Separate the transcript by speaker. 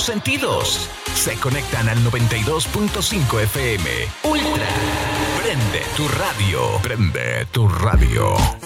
Speaker 1: sentidos se conectan al 92.5 FM. Ultra. Prende tu radio. Prende tu radio.